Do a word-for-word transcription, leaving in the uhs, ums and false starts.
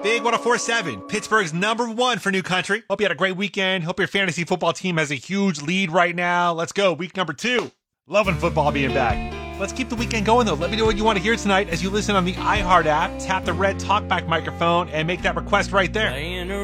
Big one oh four point seven, Pittsburgh's number one for New Country. Hope you had a great weekend. Hope your fantasy football team has a huge lead right now. Let's go, week number two. Loving football being back. Let's keep the weekend going, though. Let me know what you want to hear tonight as you listen on the iHeart app. Tap the red talkback microphone and make that request right there.